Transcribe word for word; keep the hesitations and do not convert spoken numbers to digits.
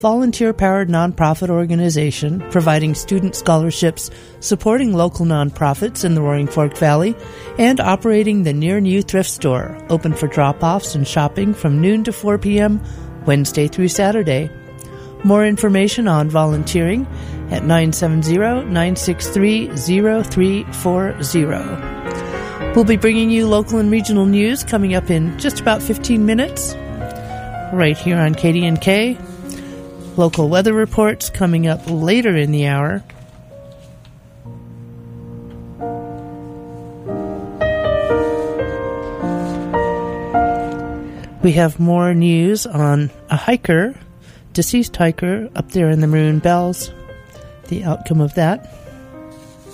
volunteer-powered nonprofit organization providing student scholarships, supporting local nonprofits in the Roaring Fork Valley, and operating the Near New Thrift Store, open for drop-offs and shopping from noon to four p.m., Wednesday through Saturday. More information on volunteering at nine seven zero, nine six three, zero three four zero. We'll be bringing you local and regional news coming up in just about fifteen minutes, right here on K D N K. Local weather reports coming up later in the hour. We have more news on a hiker, deceased hiker, up there in the Maroon Bells, the outcome of that.